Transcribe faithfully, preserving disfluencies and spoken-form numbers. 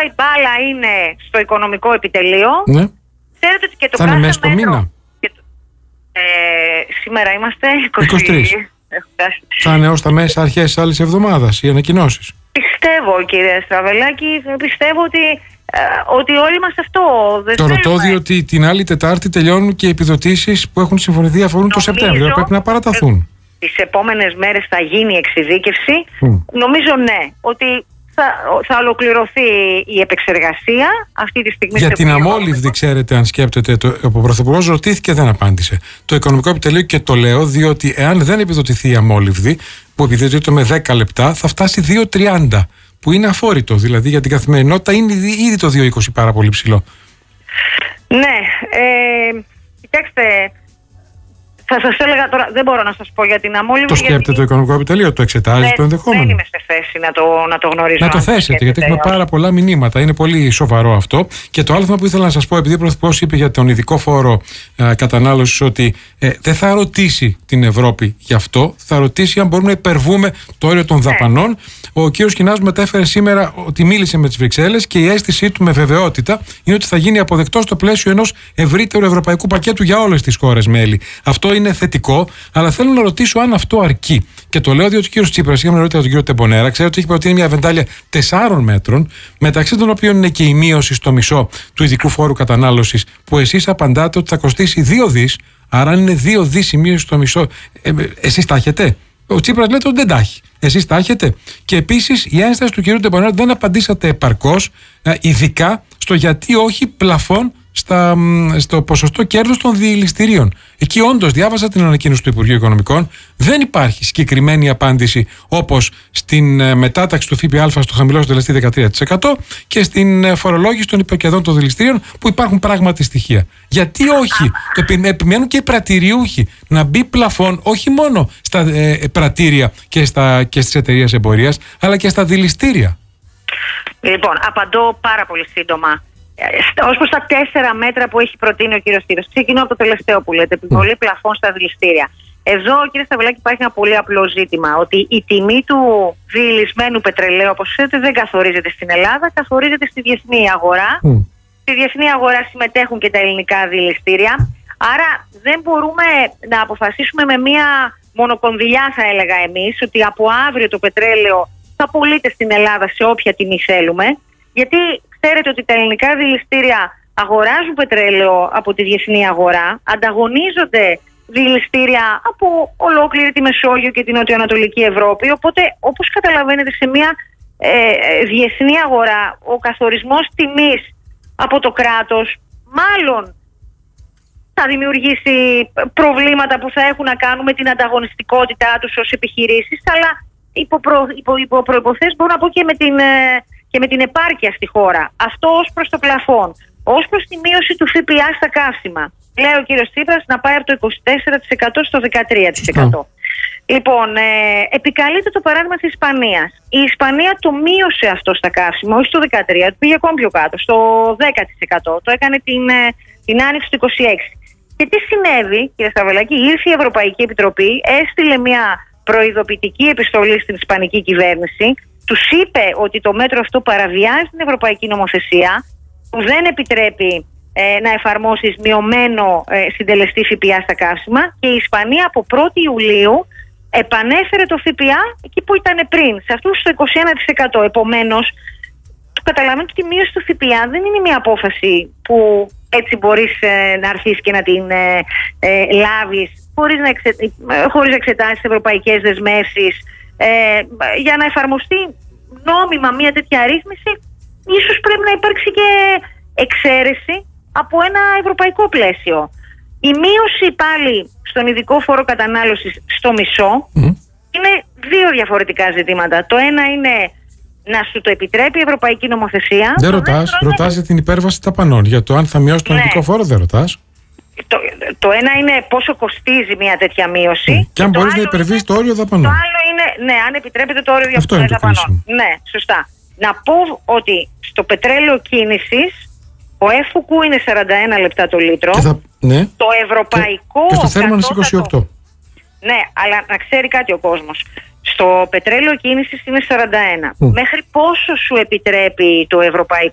η μπάλα είναι στο οικονομικό επιτελείο. Ναι. Ξέρετε ότι και το θα είναι κάθε μέσα στο μέτρο... μήνα. Και το... ε, σήμερα είμαστε είκοσι είκοσι τρεις. Θα είναι ως τα μέσα αρχές της άλλης εβδομάδας οι ανακοινώσεις. Πιστεύω, κύριε Στραβελάκη, πιστεύω ότι, ε, ότι όλοι μας αυτό δεν το ρωτώ διότι την άλλη Τετάρτη τελειώνουν και οι επιδοτήσεις που έχουν συμφωνηθεί αφορούν το Σεπτέμβριο. Πρέπει να παραταθούν. Τις επόμενες μέρες θα γίνει η εξειδίκευση. Mm. Νομίζω ναι, ότι θα, θα ολοκληρωθεί η επεξεργασία αυτή τη στιγμή. Για την αμόλυβδη, ξέρετε, αν σκέπτεται, το, ο Πρωθυπουργός ρωτήθηκε, δεν απάντησε. Το Οικονομικό Επιτελείο, και το λέω, διότι εάν δεν επιδοτηθεί η αμόλυβδη, που επιδοτείται με δέκα λεπτά, θα φτάσει δύο τριάντα, που είναι αφόρητο. Δηλαδή για την καθημερινότητα είναι ήδη το δύο είκοσι πάρα πολύ ψηλό. Ναι, ε, κοιτάξτε. Θα σας έλεγα τώρα, δεν μπορώ να σας πω για την αμόλυβδη. Το σκέπτεται γιατί... το Οικονομικό Επιτελείο, το εξετάζει δεν, το ενδεχόμενο. Δεν είμαι σε θέση να το, να το γνωρίζω. Να το θέσετε, γιατί έχουμε πάρα πολλά μηνύματα. Είναι πολύ σοβαρό αυτό. Και το άλλο θέμα που ήθελα να σας πω, επειδή ο Πρωθυπουργός είπε για τον ειδικό φόρο ε, κατανάλωσης ότι ε, δεν θα ρωτήσει την Ευρώπη γι' αυτό, θα ρωτήσει αν μπορούμε να υπερβούμε το όριο των δαπανών. Ναι. Ο κ. Κινάς μετέφερε σήμερα ότι μίλησε με τις Βρυξέλλες και η αίσθησή του με βεβαιότητα είναι ότι θα γίνει αποδεκτό στο πλαίσιο ενός ευρύτερου ευρωπαϊκού πακέτου για όλες τις χώρες μέλη. Αυτό είναι θετικό, αλλά θέλω να ρωτήσω αν αυτό αρκεί. Και το λέω διότι ο κ. Τσίπρας, είχαμε ρωτήσει τον κ. Τεμπονέρα, ξέρω ότι έχει προτείνει μια βεντάλια τεσσάρων μέτρων, μεταξύ των οποίων είναι και η μείωση στο μισό του ειδικού φόρου κατανάλωσης, που εσείς απαντάτε ότι θα κοστίσει δύο δις, άρα αν είναι δύο δις η μείωση στο μισό, ε, εσείς τα έχετε? Ο Τσίπρας λέτε ότι δεν τα έχει. Εσείς τα έχετε? Και επίσης η ένσταση του κ. Τεμπονέρα δεν απαντήσατε επαρκώς, ειδικά στο γιατί όχι πλαφόν Στα, στο ποσοστό κέρδους των διελιστηρίων. Εκεί όντως διάβασα την ανακοίνωση του Υπουργείου Οικονομικών. Δεν υπάρχει συγκεκριμένη απάντηση όπως στην ε, μετάταξη του ΦΠΑ στο χαμηλό συντελεστή δεκατρία τοις εκατό και στην ε, φορολόγηση των υπερκερδών των διελιστηρίων, που υπάρχουν πράγματι στοιχεία. Γιατί όχι? Το επι, επιμένουν και οι πρατηριούχοι να μπει πλαφόν όχι μόνο στα ε, πρατήρια και, στα, και στις εταιρείες εμπορίας, αλλά και στα διελιστήρια. Λοιπόν, απαντώ πάρα πολύ σύντομα. Ως προς τα τέσσερα μέτρα που έχει προτείνει ο κύριος Τσίπρας, ξεκινώ από το τελευταίο που λέτε, επιβολή mm. πλαφών στα δηληστήρια. Εδώ, κύριε Σταυλάκη, υπάρχει ένα πολύ απλό ζήτημα, ότι η τιμή του διελισμένου πετρελαίου, όπως ξέρετε, δεν καθορίζεται στην Ελλάδα, καθορίζεται στη διεθνή αγορά. Mm. Στη διεθνή αγορά συμμετέχουν και τα ελληνικά δηληστήρια. Άρα δεν μπορούμε να αποφασίσουμε με μία μονοκονδυλιά, θα έλεγα εμείς, ότι από αύριο το πετρέλαιο θα πωλείται στην Ελλάδα σε όποια τιμή θέλουμε. Γιατί ξέρετε ότι τα ελληνικά δηληστήρια αγοράζουν πετρέλαιο από τη διεθνή αγορά, ανταγωνίζονται δηληστήρια από ολόκληρη τη Μεσόγειο και την Νοτιοανατολική Ευρώπη. Οπότε, όπως καταλαβαίνετε, σε μια ε, διεθνή αγορά ο καθορισμός τιμής από το κράτος μάλλον θα δημιουργήσει προβλήματα που θα έχουν να κάνουν με την ανταγωνιστικότητά τους ως επιχειρήσεις, αλλά υπό, προ, υπό, υπό προϋποθέσεις μπορώ να πω και με την... Ε, και με την επάρκεια στη χώρα. Αυτό ως προς το πλαφόν. Ως προς τη μείωση του ΦΠΑ στα καύσιμα. Λέει ο κύριος Τσίπρας να πάει από το είκοσι τέσσερα τοις εκατό στο δεκατρία τοις εκατό. Mm. Λοιπόν, ε, επικαλείται το παράδειγμα της Ισπανίας. Η Ισπανία το μείωσε αυτό στα καύσιμα, όχι στο δεκατρία, το πήγε ακόμη πιο κάτω, στο δέκα τοις εκατό. Το έκανε την, την άνοιξη του είκοσι έξι. Και τι συνέβη, κύριε Σταυλάκη? Ήρθε η Ευρωπαϊκή Επιτροπή, έστειλε μια προειδοποιητική επιστολή στην Ισπανική κυβέρνηση. Τους είπε ότι το μέτρο αυτό παραβιάζει την ευρωπαϊκή νομοθεσία, που δεν επιτρέπει ε, να εφαρμόσεις μειωμένο ε, συντελεστή ΦΠΑ στα καύσιμα, και η Ισπανία από πρώτη Ιουλίου επανέφερε το ΦΠΑ εκεί που ήταν πριν, σε αυτούς το είκοσι ένα τοις εκατό. Επομένως, καταλαβαίνετε ότι η μείωση του ΦΠΑ δεν είναι μια απόφαση που έτσι μπορείς ε, να έρθεις και να την ε, ε, λάβεις χωρίς να, εξε, ε, χωρίς να εξετάσεις ευρωπαϊκές δεσμεύσεις. Ε, για να εφαρμοστεί νόμιμα μια τέτοια ρύθμιση, ίσως πρέπει να υπάρξει και εξαίρεση από ένα ευρωπαϊκό πλαίσιο. Η μείωση πάλι στον ειδικό φόρο κατανάλωσης στο μισό mm. είναι δύο διαφορετικά ζητήματα. Το ένα είναι να σου το επιτρέπει η ευρωπαϊκή νομοθεσία. Δεν ρωτάς, ρωτάς για την υπέρβαση ταπανών. Για το αν θα μειώσει τον ναι. ειδικό φόρο δεν ρωτάς. Το, το ένα είναι πόσο κοστίζει μια τέτοια μείωση. Mm. Και αν μπορείς να υπερβείς το όριο δαπανών. Το άλλο είναι, ναι, αν επιτρέπεται το όριο δαπανών. Ναι, σωστά. Να πω ότι στο πετρέλαιο κίνησης ο έφουκου είναι σαράντα ένα λεπτά το λίτρο. Θα, ναι. Το ευρωπαϊκό. Και, και στο θέρμανο είκοσι οκτώ. Ναι, αλλά να ξέρει κάτι ο κόσμος. Στο πετρέλαιο κίνησης είναι σαράντα ένα. Mm. Μέχρι πόσο σου επιτρέπει το ευρωπαϊκό